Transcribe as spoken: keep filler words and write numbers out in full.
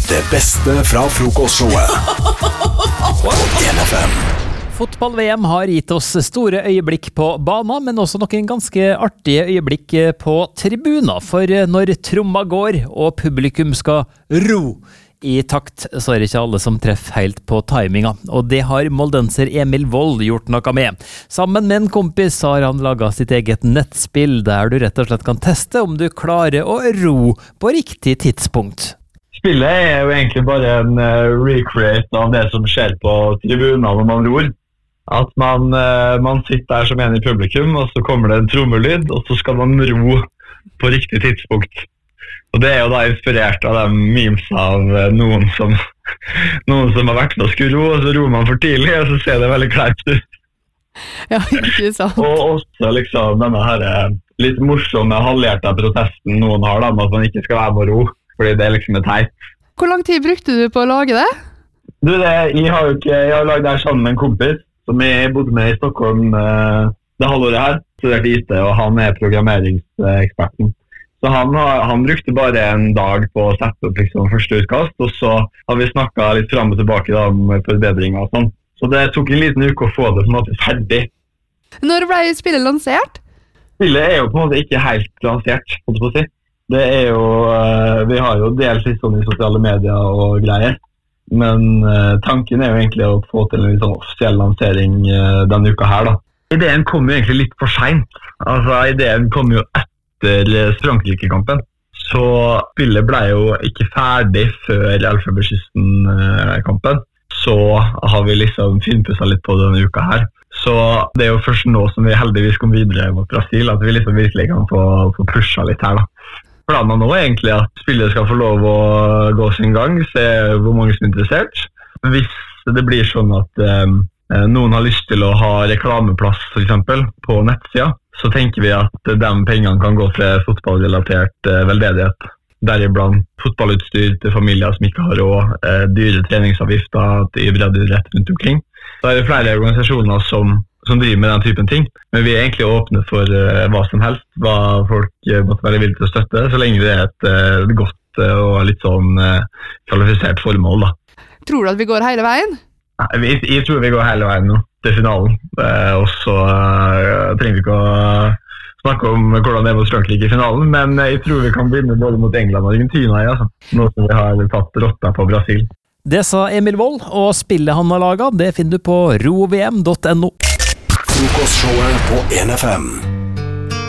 Det beste fra frokostshowet på en F M. Fotball-V M har gitt oss store øyeblikk på banen, men også noen ganske artige øyeblikk på tribuner. For når tromma går og publikum skal ro i takt, så er det ikke alle som treffer helt på timinga. Og det har moldenser Emil Wold gjort noe med. Sammen med en kompis har han laget sitt eget nettspill, der du rett og slett kan teste om du klarer å ro på riktig tidspunkt. Spillet er jo egentlig bare en uh, recreate av det som skjer på tribuner når man ror. At man, uh, man sitter der som en i publikum, og så kommer det en trommelyd, og så skal man ro på riktig tidspunkt. Og det er jo da inspirert av de memes av noen som, noen som har vært med å skulle ro, og så roer man for tidlig, og så ser det veldig kleint ut. Ja, ikke sant. Og også liksom denne her litt morsomme halvhjertet protesten noen har da, med at man ikke skal være med å ro, fordi det er liksom et teit. Hvor lang tid brukte du på å lage det? Du, det, jeg har jo ikke, jeg har laget det her sammen med en kompis, som jeg bodde med i Stockholm uh, det halvåret her, studerte I T, og han er programmeringseksperten. Så han, har, han brukte bare en dag på å sette opp liksom, første utkast, og så har vi snakket litt frem og tilbake da, om forbedringer og sånn. Så det tok en liten uke å få det på en måte ferdig. Når ble spillet lansert? Spillet er jo på en måte ikke helt lansert, måtte jeg på å si. Det er jo, vi har jo delt litt sånn i sosiale medier og greier, men tanken er jo egentlig å få til en litt sånn offisiell lansering denne uka her da. Ideen kom jo egentlig litt for sent. Altså, ideen kom jo etter etter Frankrike-kampen. Så spillet ble jo ikke ferdig før Elfenbenskysten-kampen. Så har vi liksom finpusset litt på denne uka her. Så det er jo først nå som vi heldigvis kom videre mot Brasil, at vi liksom virkelig kan få, få pushet litt her da. Planen nå er egentlig at spillet skal få lov å gå sin gang, se hvor mange som er interessert. Hvis det blir sånn at um, noen har lyst til å ha reklameplass for eksempel på nettsida, så tenker vi at de pengene kan gå til fotballrelatert eh, veldedighet. Deriblant fotballutstyr til familier som ikke har råd, eh, dyre treningsavgifter til breddeidrett rundt omkring. Så er det flere organisasjoner som, som driver med den typen ting, men vi er egentlig åpne for eh, hva som helst, hva folk eh, måtte være villige til å støtte, så lenge det er et eh, godt eh, og litt sånn eh, kvalifisert formål da. Tror du at vi går hele veien? Nei, jeg, jeg tror vi går hele veien nå til finalen, eh, og så eh, trenger vi ikke å snakke om hvordan det er mot Frankrike i finalen, men jeg tror vi kan begynne både mot England og Argentina, ja, nå som vi har tatt rotta på Brasil. Det sa Emil Wold, og spillet han har laget, det finner du på rovm punktum no. Frokostshowet på en F M.